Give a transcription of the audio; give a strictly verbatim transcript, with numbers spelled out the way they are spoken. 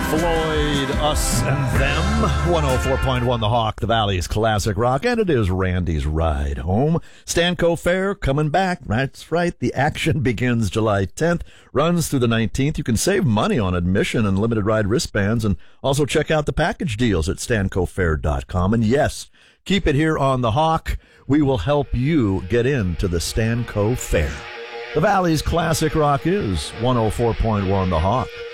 Floyd, Us and Them, one oh four point one The Hawk, the Valley's classic rock, and it is Randy's Ride Home. Stanco Fair coming back. That's right. The action begins July tenth, runs through the nineteenth. You can save money on admission and limited ride wristbands, and also check out the package deals at stanco fair dot com. And yes, keep it here on The Hawk. We will help you get into the Stanco Fair. The Valley's classic rock is one oh four point one The Hawk.